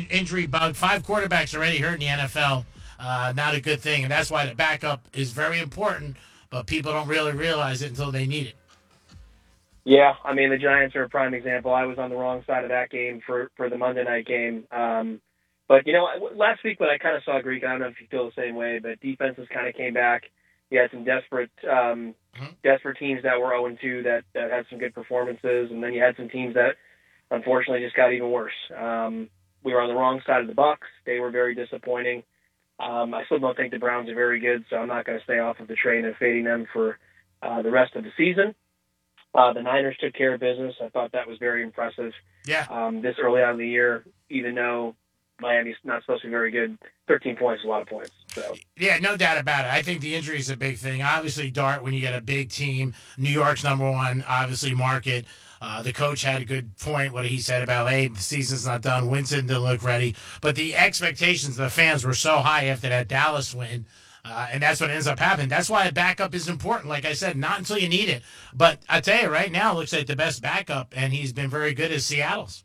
injury bug. 5 quarterbacks already hurt in the NFL. Not a good thing, and that's why the backup is very important, but people don't really realize it until they need it. Yeah, I mean, the Giants are a prime example. I was on the wrong side of that game for the Monday night game. But, last week when I kind of saw Greek, I don't know if you feel the same way, but defenses kind of came back. You had some desperate teams that were 0-2 that had some good performances, and then you had some teams that unfortunately just got even worse. We were on the wrong side of the Bucs. They were very disappointing. I still don't think the Browns are very good, so I'm not going to stay off of the train of fading them for the rest of the season. The Niners took care of business. I thought that was very impressive. Yeah. This early on in the year, even though Miami's not supposed to be very good, 13 points is a lot of points. So. Yeah, no doubt about it. I think the injury is a big thing. Obviously, Dart, when you get a big team, New York's number one, obviously, market. The coach had a good point, what he said about, hey, the season's not done. Winston didn't look ready. But the expectations of the fans were so high after that Dallas win. And that's what ends up happening. That's why a backup is important. Like I said, not until you need it. But I tell you, right now, it looks like the best backup, and he's been very good, is Seattle's.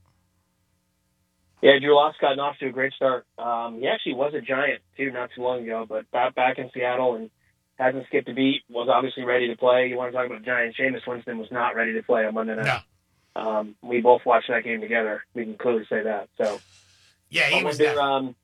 Yeah, Drew Lock's gotten off to a great start. He actually was a Giant, too, not too long ago, but back in Seattle and hasn't skipped a beat, was obviously ready to play. You want to talk about Giants, Jameis Winston was not ready to play on Monday night. No. We both watched that game together. We can clearly say that. So, yeah, he was there.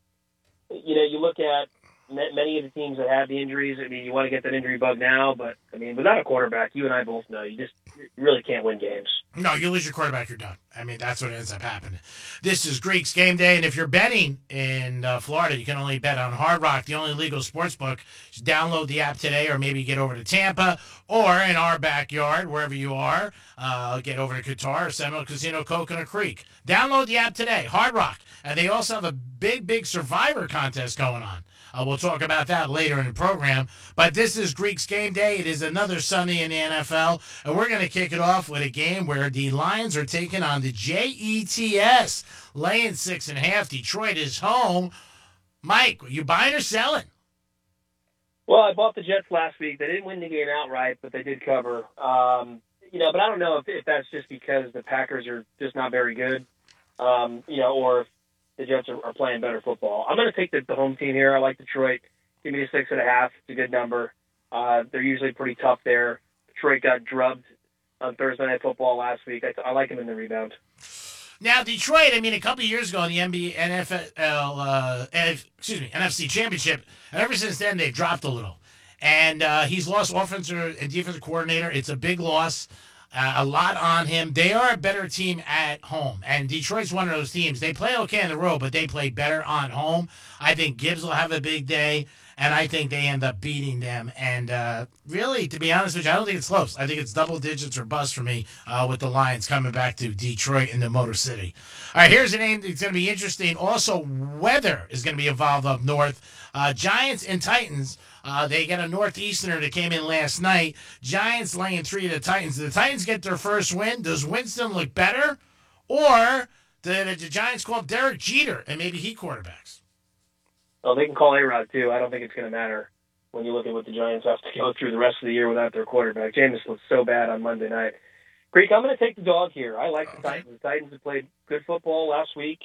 You look at many of the teams that have the injuries. I mean, you want to get that injury bug now, but, I mean, without a quarterback, you and I both know you really can't win games. No, you lose your quarterback, you're done. I mean, that's what ends up happening. This is Greeks Game Day, and if you're betting in Florida, you can only bet on Hard Rock, the only legal sports book. Just download the app today, or maybe get over to Tampa, or in our backyard, wherever you are, get over to Qatar, Seminole Casino, Coconut Creek. Download the app today, Hard Rock. And they also have a big Survivor contest going on. We'll talk about that later in the program. But this is Greeks Game Day. It is another Sunday in the NFL. And we're going to kick it off with a game where the Lions are taking on the Jets, laying 6.5. Detroit is home. Mike, you buying or selling? Well, I bought the Jets last week. They didn't win the game outright, but they did cover. But I don't know if that's just because the Packers are just not very good, or if the Jets are playing better football. I'm going to take the home team here. I like Detroit. Give me the 6.5. It's a good number. They're usually pretty tough there. Detroit got drubbed on Thursday Night Football last week. I like them in the rebound. Now, Detroit, I mean, a couple of years ago in the NFC Championship, and ever since then, they've dropped a little. And he's lost offensive and defensive coordinator. It's a big loss. A lot on him. They are a better team at home. And Detroit's one of those teams. They play okay on the road, but they play better on home. I think Gibbs will have a big day, and I think they end up beating them. And really, to be honest with you, I don't think it's close. I think it's double digits or bust for me with the Lions coming back to Detroit in the Motor City. All right, here's a name that's going to be interesting. Also, weather is going to be involved up north. Giants and Titans. They get a Northeasterner that came in last night. Giants laying 3 to the Titans. Do the Titans get their first win? Does Winston look better? Or do the Giants call Derek Jeter and maybe he quarterbacks? Oh, they can call A-Rod too. I don't think it's going to matter when you look at what the Giants have to go through the rest of the year without their quarterback. Jameis looked so bad on Monday night. Greek, I'm going to take the dog here. I like the Titans. The Titans have played good football last week.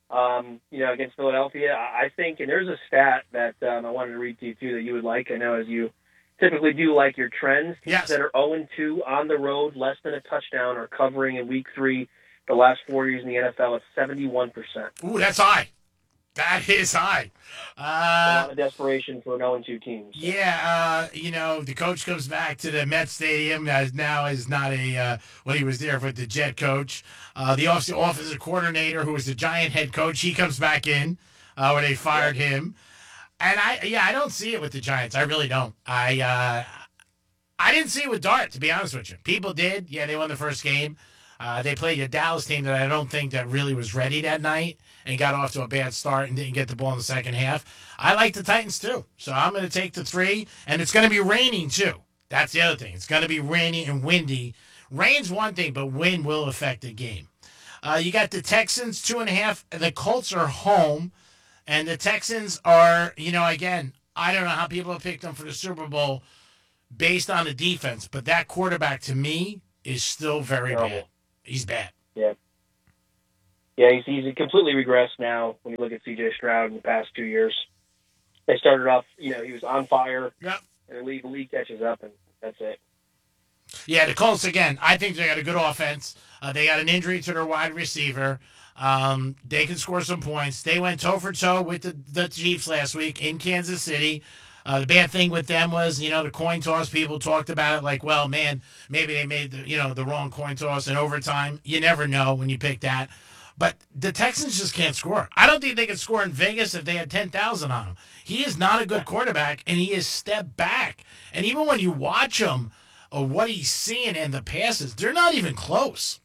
Against Philadelphia, I think, and there's a stat that I wanted to read to you, too, that you would like. I know as you typically do like your trends. Yes. That are 0-2 on the road, less than a touchdown, or covering in Week 3 the last 4 years in the NFL at 71%. Ooh, that's high. That is high. A lot of desperation for an 0-2 team. So. Yeah, the coach comes back to the Met Stadium as now is not he was there with the Jet coach. The offensive coordinator, who was the Giant head coach, he comes back in where they fired him. And I don't see it with the Giants. I really don't. I didn't see it with Dart, to be honest with you. People did. Yeah, they won the first game. They played a Dallas team that I don't think that really was ready that night and got off to a bad start and didn't get the ball in the second half. I like the Titans, too. So I'm going to take the 3, and it's going to be raining, too. That's the other thing. It's going to be rainy and windy. Rain's one thing, but wind will affect the game. You got the Texans, 2.5. The Colts are home, and the Texans are, again, I don't know how people have picked them for the Super Bowl based on the defense, but that quarterback, to me, is still very bad. He's bad. Yeah. Yeah, he's completely regressed now when you look at C.J. Stroud in the past 2 years. They started off, he was on fire, Yep. and the league catches up, and that's it. Yeah, the Colts, again, I think they got a good offense. They got an injury to their wide receiver. They can score some points. They went toe-for-toe with the Chiefs last week in Kansas City. The bad thing with them was, the coin toss. People talked about it like, well, man, maybe they made the wrong coin toss in overtime. You never know when you pick that. But the Texans just can't score. I don't think they could score in Vegas if they had 10,000 on him. He is not a good quarterback, and he has stepped back. And even when you watch him, or what he's seeing in the passes, they're not even close.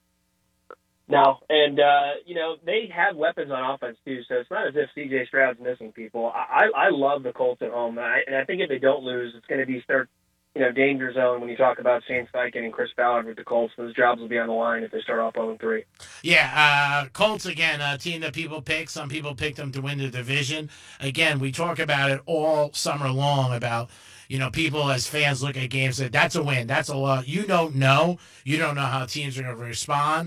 No, and, they have weapons on offense, too, so it's not as if C.J. Stroud's missing people. I love the Colts at home, and I think if they don't lose, it's going to be danger zone when you talk about Shane Steichen and Chris Ballard with the Colts. Those jobs will be on the line if they start off 0-3. Yeah, Colts, again, a team that people pick. Some people pick them to win the division. Again, we talk about it all summer long about, people as fans look at games and say, that's a win, that's a loss. You don't know. You don't know how teams are going to respond.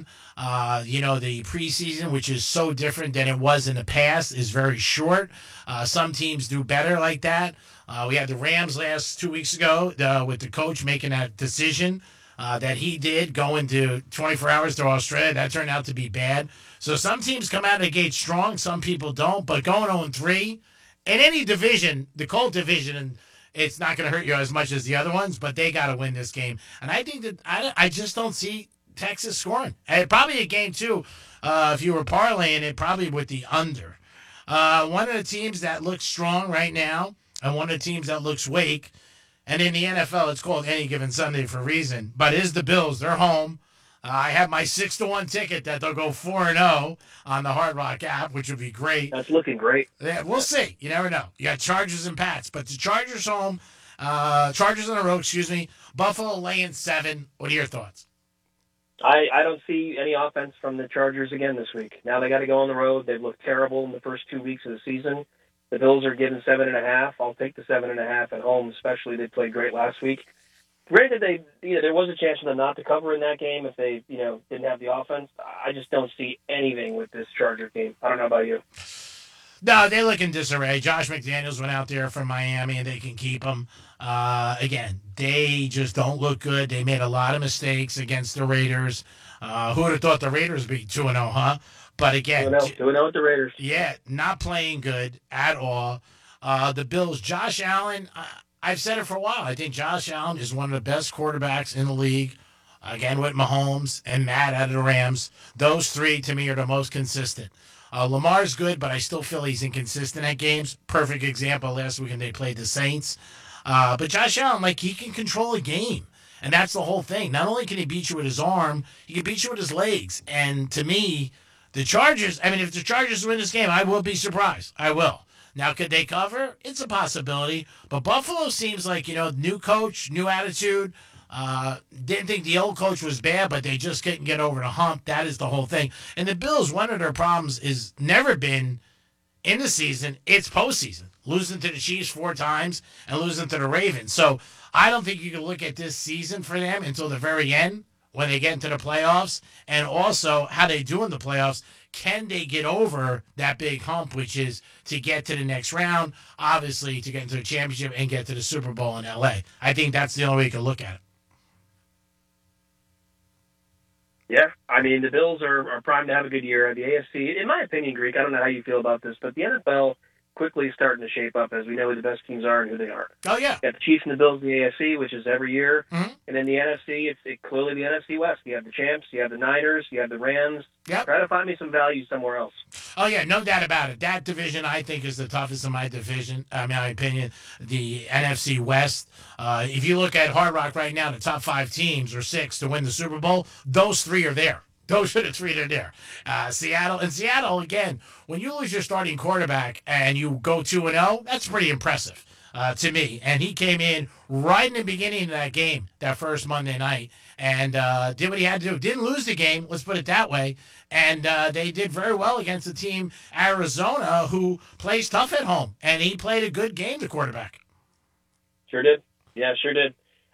The preseason, which is so different than it was in the past, is very short. Some teams do better like that. We had the Rams 2 weeks ago with the coach making that decision that he did, going to 24 hours to Australia. That turned out to be bad. So some teams come out of the gate strong, some people don't. But going 0-3 in any division, the Colt division, it's not going to hurt you as much as the other ones, but they got to win this game. And I think that I just don't see Texas scoring. And probably a game, too, if you were parlaying it, probably with the under. One of the teams that looks strong right now, and one of the teams that looks weak, and in the NFL, it's called Any Given Sunday for a reason, but is the Bills. They're home. I have my 6-1 ticket that they'll go 4-0 on the Hard Rock app, which would be great. That's looking great. Yeah, we'll see. You never know. You got Chargers and Pats, but the Chargers home, Chargers on the road, Buffalo laying 7. What are your thoughts? I don't see any offense from the Chargers again this week. Now they got to go on the road. They've looked terrible in the first 2 weeks of the season. The Bills are given 7.5. I'll take the 7.5 at home, especially they played great last week. Granted, there was a chance for them not to cover in that game if they, didn't have the offense. I just don't see anything with this Charger team. I don't know about you. No, they look in disarray. Josh McDaniels went out there from Miami, and they can keep him. Again, they just don't look good. They made a lot of mistakes against the Raiders. Who would have thought the Raiders would be 2-0, huh? But again, 2-0 with the Raiders. Yeah, not playing good at all. The Bills, Josh Allen, I've said it for a while. I think Josh Allen is one of the best quarterbacks in the league. Again, with Mahomes and Matt out of the Rams. Those three, to me, are the most consistent. Lamar's good, but I still feel he's inconsistent at games. Perfect example last weekend they played the Saints. But Josh Allen, he can control a game. And that's the whole thing. Not only can he beat you with his arm, he can beat you with his legs. And to me, the Chargers, if the Chargers win this game, I will be surprised. I will. Now, could they cover? It's a possibility. But Buffalo seems like, new coach, new attitude. Didn't think the old coach was bad, but they just couldn't get over the hump. That is the whole thing. And the Bills, one of their problems is never been in the season, it's postseason. Losing to the Chiefs 4 times and losing to the Ravens. So I don't think you can look at this season for them until the very end when they get into the playoffs. And also how they do in the playoffs. Can they get over that big hump, which is to get to the next round, obviously to get into the championship and get to the Super Bowl in L.A.? I think that's the only way you can look at it. Yeah, the Bills are primed to have a good year. The AFC, in my opinion, Greek, I don't know how you feel about this, but the NFL quickly starting to shape up as we know who the best teams are and who they are. Oh, yeah. You got the Chiefs and the Bills in the AFC, which is every year. Mm-hmm. And then the NFC, it's clearly the NFC West. You have the champs, you have the Niners, you have the Rams. Yep. Try to find me some value somewhere else. Oh, yeah, no doubt about it. That division, I think, is the toughest in my opinion. The NFC West. If you look at Hard Rock right now, the top 5 teams or 6 to win the Super Bowl, those 3 are there. Those are the 3 that are there. Seattle, again, when you lose your starting quarterback and you go 2-0, that's pretty impressive to me. And he came in right in the beginning of that game, that first Monday night, and did what he had to do. Didn't lose the game, let's put it that way. And they did very well against the team, Arizona, who plays tough at home. And he played a good game, the quarterback. Sure did. Yeah, sure did.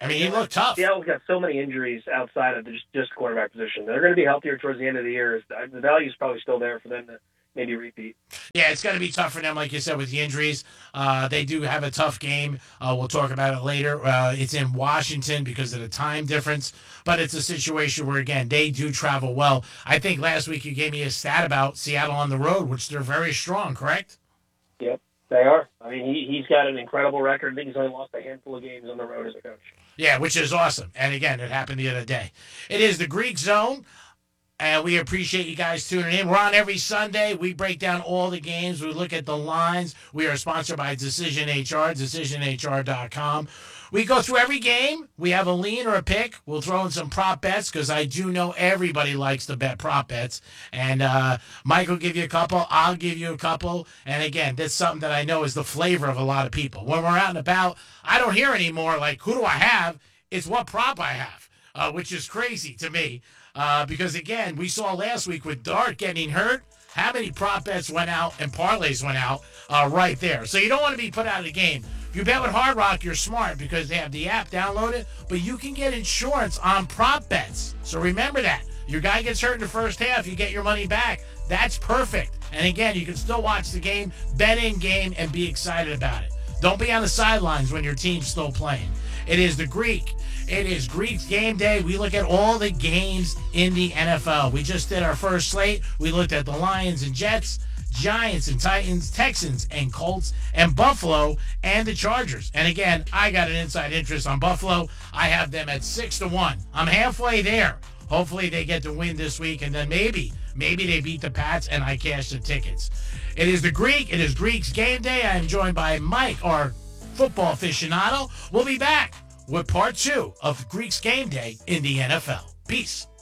I mean, he looked tough. Seattle's got so many injuries outside of just quarterback position. They're going to be healthier towards the end of the year. The value is probably still there for them to maybe repeat. Yeah, it's going to be tough for them, like you said, with the injuries. They do have a tough game. We'll talk about it later. It's in Washington because of the time difference, but it's a situation where, again, they do travel well. I think last week you gave me a stat about Seattle on the road, which they're very strong, correct? Yep, they are. I mean, he's got an incredible record. I think he's only lost a handful of games on the road as a coach. Yeah, which is awesome. And again, it happened the other day. It is the Greek Zone, and we appreciate you guys tuning in. We're on every Sunday. We break down all the games. We look at the lines. We are sponsored by Decision HR, decisionhr.com. We go through every game. We have a lean or a pick. We'll throw in some prop bets because I do know everybody likes to bet prop bets. And Mike will give you a couple. I'll give you a couple. And again, that's something that I know is the flavor of a lot of people. When we're out and about, I don't hear anymore like, who do I have? It's what prop I have, which is crazy to me. Because, again, we saw last week with Dart getting hurt, how many prop bets went out and parlays went out right there. So you don't want to be put out of the game. If you bet with Hard Rock, you're smart because they have the app, download it, but you can get insurance on prop bets. So remember that. Your guy gets hurt in the first half, you get your money back. That's perfect. And again, you can still watch the game, bet in game, and be excited about it. Don't be on the sidelines when your team's still playing. It is the Greek. It is Greek's Game Day. We look at all the games in the NFL. We just did our first slate. We looked at the Lions and Jets, Giants and Titans, Texans and Colts, and Buffalo and the Chargers. And again, I got an inside interest on Buffalo. I have them at 6-1. I'm halfway there. Hopefully they get the win this week, and then maybe they beat the Pats and I cash the tickets. It is the Greek. It is Greek's Game Day. I am joined by Mike, our football aficionado. We'll be back with part 2 of Greek's Game Day in the NFL. Peace.